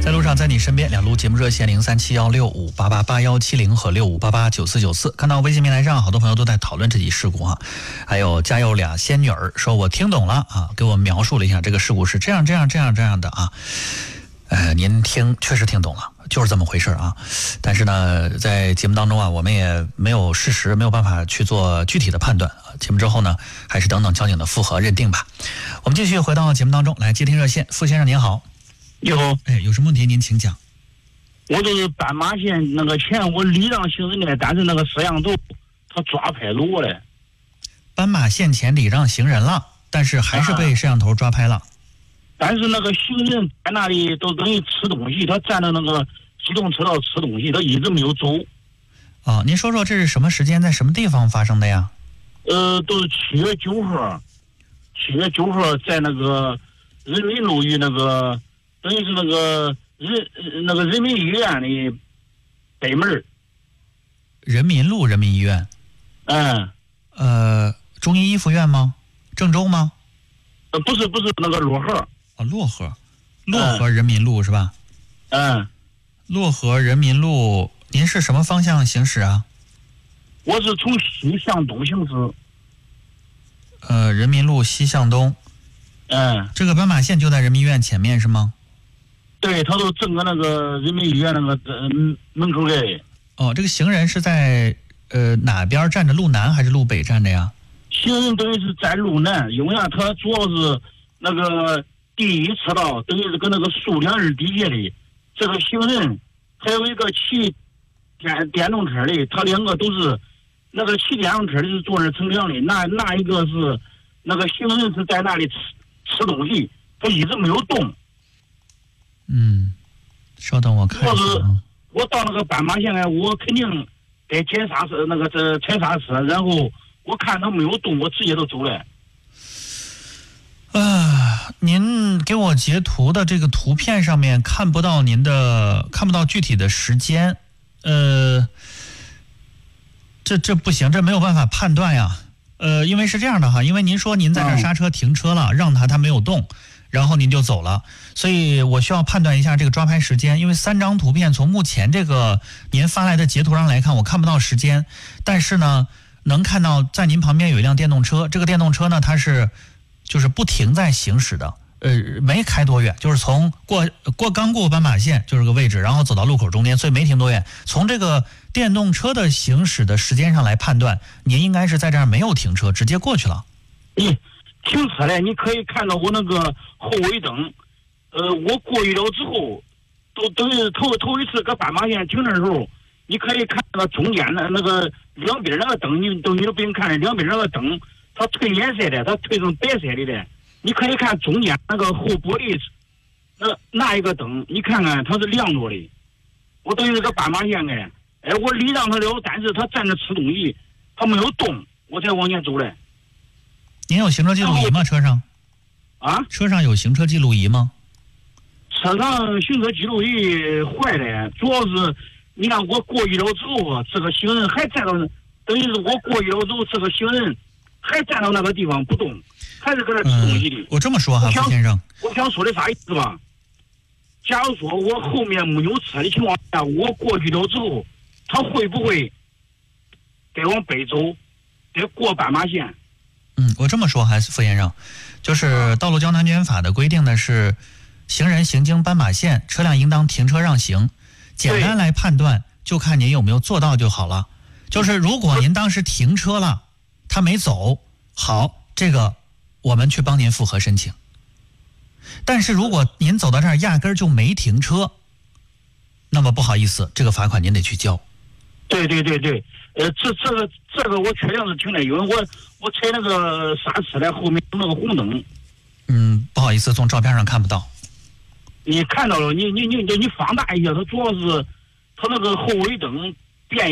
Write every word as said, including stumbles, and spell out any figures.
在路上，在你身边，两路节目热线零三七幺六五八八八幺七零和六五八八九四九四。看到微信平台上，好多朋友都在讨论这起事故啊。还有家有俩仙女儿说，我听懂了啊，给我描述了一下这个事故是这样这样这样这样的啊。呃，您听确实听懂了，就是这么回事啊。但是呢，在节目当中啊，我们也没有事实，没有办法去做具体的判断。节目之后呢，还是等等交警的复核认定吧。我们继续回到节目当中来接听热线，傅先生您好。 你好， 哎，有什么问题您请讲。 我就是斑马线那个前我礼让行人的，但是那个摄像头他抓拍了我了。 斑马线前礼让行人了，但是还是被摄像头抓拍了。啊、 但是那个行人在那里都等于吃东西，他站在那个机动车道吃东西，他一直没有走。 啊，您说说这是什么时间，在什么地方发生的呀？ 呃，都是七月九号，七月九号在那个人民路与那个。等于是那个人那个人民医院的北门。 人民路人民医院。 嗯。 呃，中医医附院吗？郑州吗？ 呃，不是不是那个漯河。 啊，漯河，漯河人民路是吧？ 嗯。 漯河人民路，您是什么方向行驶啊？ 我是从西向东行驶。 呃，人民路西向东。 嗯。 这个斑马线就在人民医院前面是吗？ 对，他都整个那个人民医院那个呃门口的。 哦，这个行人是在呃哪边站着？路南还是路北站着呀？ 行人等于是在路南，因为啊，他主要是那个第一车道，等于是跟那个树两人地界的。这个行人还有一个骑电电动车的，他两个都是那个骑电动车的是坐那乘凉的，那那一个是那个行人是在那里吃吃东西，他一直没有动。 嗯，稍等我看一下啊。 我到那个斑马线呢，我肯定得检刹车，那个这踩刹车，然后我看他没有动，我直接就走了。 啊、呃，您给我截图的这个图片上面看不到您的，看不到具体的时间，呃，这这不行，这没有办法判断呀。呃，因为是这样的哈，因为您说您在这刹车停车了，让他他没有动。然后您就走了，所以我需要判断一下这个抓拍时间，因为三张图片从目前这个您发来的截图上来看，我看不到时间，但是呢，能看到在您旁边有一辆电动车，这个电动车呢，它是就是不停在行驶的，呃，没开多远，就是从过过刚过斑马线就是个位置，然后走到路口中间，所以没停多远。从这个电动车的行驶的时间上来判断，您应该是在这儿没有停车，直接过去了。 嗯。停车嘞，你可以看到我那个后尾灯，呃，我过去了之后，都等于头头一次搁斑马线停的时候，你可以看到中间的那个两边那个灯，你都你都不用看，两边那个灯它褪颜色的，它褪成白色的了。你可以看中间那个后玻璃，那那一个灯，你看看它是亮着的。我等于是个斑马线的，哎，我礼让他了，但是他站着吃东西，他没有动，我才往前走嘞。 您有行车记录仪吗？车上？ 啊？ 车上有行车记录仪吗？ 车上行车记录仪坏了，主要是你看我过去了之后啊，这个行人还站到，等于是我过去了之后，这个行人还站到那个地方不动，还是搁那吃东西的。 嗯、我这么说哈，傅先生， 我想说的啥意思吧？假如说我后面没有车的情况下，我过去了之后，他会不会得往北走，得过斑马线？ 嗯，我这么说还是傅先生，就是《道路交通安全法》的规定呢是，行人行经斑马线，车辆应当停车让行。简单来判断，就看您有没有做到就好了。就是如果您当时停车了，他没走，好，这个我们去帮您复核申请。但是如果您走到这儿压根儿就没停车，那么不好意思，这个罚款您得去交。 对对对对，呃，这这个这个我确定是停的，因为我我踩那个刹车的后面有那个红灯。 嗯，不好意思，从照片上看不到。 你看到了，你你你你放大一下，它主要是它那个后尾灯